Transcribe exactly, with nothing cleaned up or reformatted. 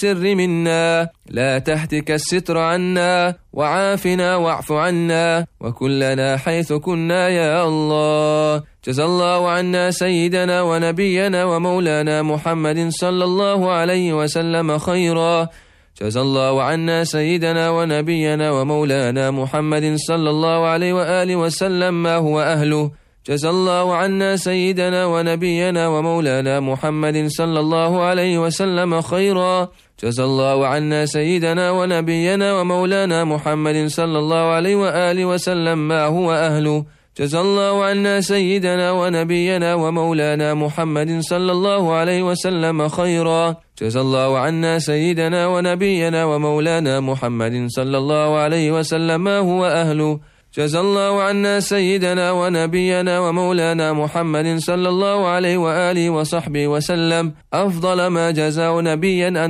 السر منا، لا تهتك الستر عنا، وعافنا واعف عنا، وكلنا حيث كنا يا الله. جزى الله عنا سيدنا ونبينا ومولانا محمد صلى الله عليه وسلم خيرا. جزى الله عنا سيدنا ونبينا ومولانا محمد صلى الله عليه وآله وسلم ما هو أهله. جزى الله عنا سيدنا ونبينا ومولانا محمد صلى الله عليه وسلم خيرا. جزى الله عنا سيدنا ونبينا ومولانا محمد صلى الله عليه وآله وسلم ما هو أهله. جزى الله عنا سيدنا ونبينا ومولانا محمد صلى الله عليه وسلم خيرا. جزى الله عنا سيدنا ونبينا ومولانا محمد صلى الله عليه وسلم ما هو أهله. جزى الله عنا سيدنا ونبينا ومولانا محمد صلى الله عليه وآله وصحبه وسلم أفضل ما جزاه نبيا أن